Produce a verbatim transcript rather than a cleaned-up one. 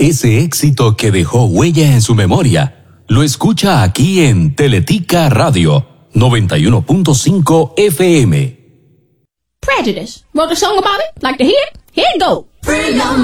Ese éxito que dejó huella en su memoria, lo escucha aquí en Teletica Radio noventa y uno punto cinco F M. Prejudice. Wrote a song about it? Like to hear it? Here it goes.